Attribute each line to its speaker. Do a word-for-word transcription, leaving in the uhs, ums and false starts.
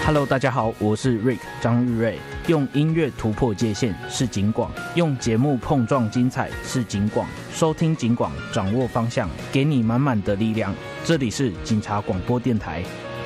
Speaker 1: Hello， 大家好，我是 Rick 张日瑞。用音乐突破界限是警广，用节目碰撞精彩是警广。收听警广，掌握方向，给你满满的力量。这里是警察广播电台